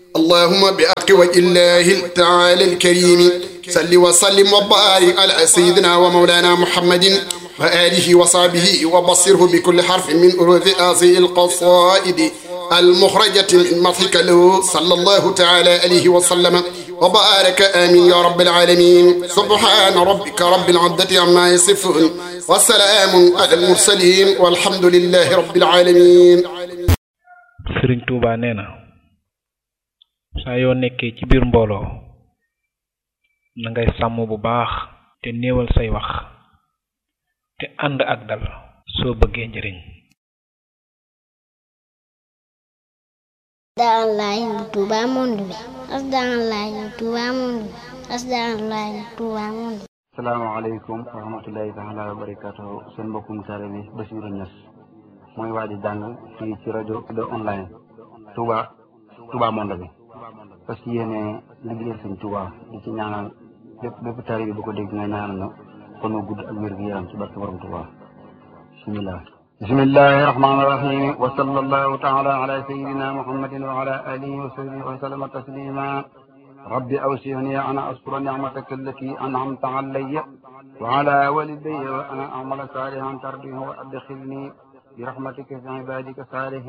اللهم بحق وجه الله تعالى الكريم صل وسلم وبارك على سيدنا ومولانا محمد وآله وصحبه وبصره بكل حرف من حروف هذه القصائد المخرجة من مضحك له صلى الله تعالى عليه وسلم وبارك آمين يا رب العالمين. سبحان ربك رب العزة عما يصفون وسلام على المرسلين والحمد لله رب العالمين. Sëriñ Tuubaa nee na saa yoo nekkee ci biir mbooloo na ngay sàmm bu baax te néewal say wax te ànd ak dal soo bëggee njëriñ. Touba monde bi Touba monde Touba monde. Asalaamaaleykum wa rahmatullahi taala wa barakatuhu. Seen mbokkum taalibe bi Bassirou Niass mooy waaj a jàng fii ci rajo de online Touba monde bi parce que yéene liggéeyal sëñ Touba di ci ñaanal bépp taalibe bi bu ko dégg nga ñaanal na kon mu gudd ak wér gu yaram ci barke borom Touba. bismillahi rahmaani rahim wa sallallahu taala ala sayyidina muhammadin wa ala alihi wa sahbihi wa sallama taslima. rabbi awsi'ni an ashkura ni'mataka allati an'amta alayya wa ala walidayya wa an a'mala salihan tardihi wa adkhilni bi rahmatika fi ibadika salihin